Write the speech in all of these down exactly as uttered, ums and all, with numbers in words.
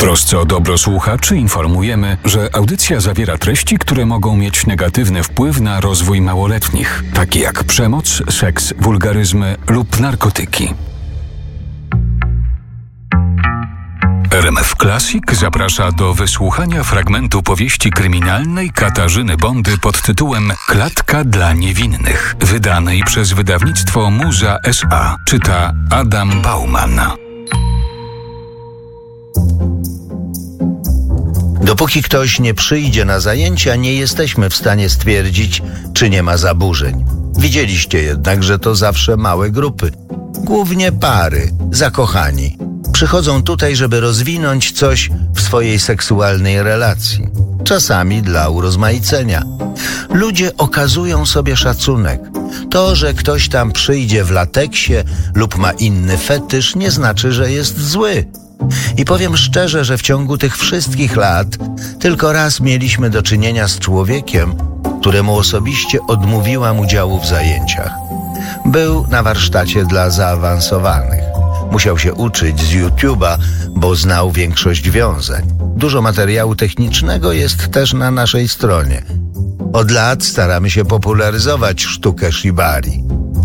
trosce o dobro słuchaczy informujemy, że audycja zawiera treści, które mogą mieć negatywny wpływ na rozwój małoletnich, takie jak przemoc, seks, wulgaryzmy lub narkotyki. R M F Classic zaprasza do wysłuchania fragmentu powieści kryminalnej Katarzyny Bondy pod tytułem Klatka dla niewinnych, wydanej przez wydawnictwo Muza S A. Czyta Adam Bauman. Dopóki ktoś nie przyjdzie na zajęcia, nie jesteśmy w stanie stwierdzić, czy nie ma zaburzeń. Widzieliście jednak, że to zawsze małe grupy. Głównie pary, zakochani. Przychodzą tutaj, żeby rozwinąć coś w swojej seksualnej relacji. Czasami dla urozmaicenia. Ludzie okazują sobie szacunek. To, że ktoś tam przyjdzie w lateksie lub ma inny fetysz, nie znaczy, że jest zły. I powiem szczerze, że w ciągu tych wszystkich lat tylko raz mieliśmy do czynienia z człowiekiem, któremu osobiście odmówiłam udziału w zajęciach. Był na warsztacie dla zaawansowanych. Musiał się uczyć z YouTube'a, bo znał większość wiązań. Dużo materiału technicznego jest też na naszej stronie. Od lat staramy się popularyzować sztukę shibari.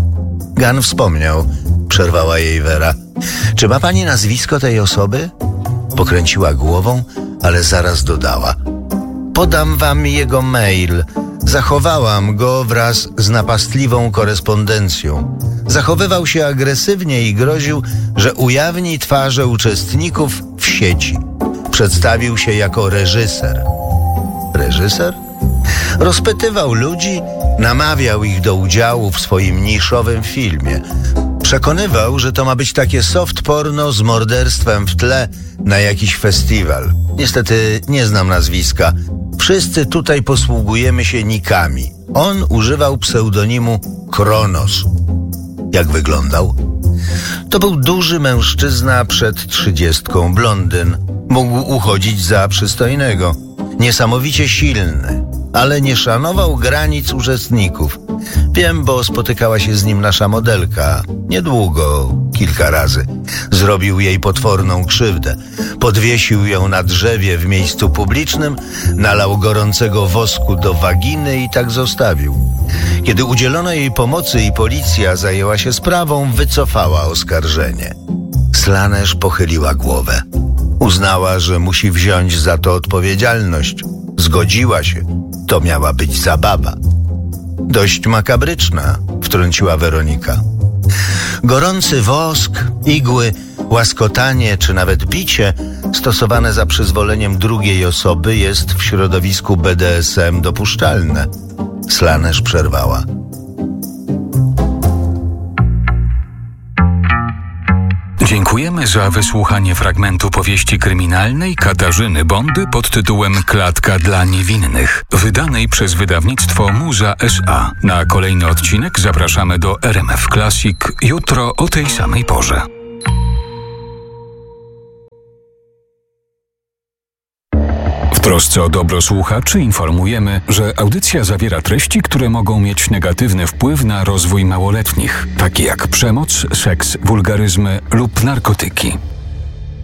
Gan wspomniał, przerwała jej Wera. Czy ma pani nazwisko tej osoby? Pokręciła głową, ale zaraz dodała. Podam wam jego mail. Zachowałam go wraz z napastliwą korespondencją. Zachowywał się agresywnie i groził, że ujawni twarze uczestników w sieci. Przedstawił się jako reżyser. Reżyser? Rozpytywał ludzi, namawiał ich do udziału w swoim niszowym filmie. Przekonywał, że to ma być takie soft porno z morderstwem w tle na jakiś festiwal. Niestety nie znam nazwiska. Wszyscy tutaj posługujemy się nikami. On używał pseudonimu Kronos. Jak wyglądał? To był duży mężczyzna przed trzydziestką, blondyn. Mógł uchodzić za przystojnego. Niesamowicie silny, ale nie szanował granic uczestników. Wiem, bo spotykała się z nim nasza modelka. Niedługo, kilka razy. Zrobił jej potworną krzywdę. Podwiesił ją na drzewie w miejscu publicznym, nalał gorącego wosku do waginy i tak zostawił. Kiedy udzielono jej pomocy i policja zajęła się sprawą, wycofała oskarżenie. Slanesh pochyliła głowę. Uznała, że musi wziąć za to odpowiedzialność. Zgodziła się. To miała być zabawa. Dość makabryczna, wtrąciła Weronika. Gorący wosk, igły, łaskotanie czy nawet bicie stosowane za przyzwoleniem drugiej osoby jest w środowisku B D S M dopuszczalne. Slanesh przerwała. Dziękujemy za wysłuchanie fragmentu powieści kryminalnej Katarzyny Bondy pod tytułem Klatka dla niewinnych, wydanej przez wydawnictwo Muza S A. Na kolejny odcinek zapraszamy do R M F Classic jutro o tej samej porze. W trosce o dobro słuchaczy informujemy, że audycja zawiera treści, które mogą mieć negatywny wpływ na rozwój małoletnich, takie jak przemoc, seks, wulgaryzmy lub narkotyki.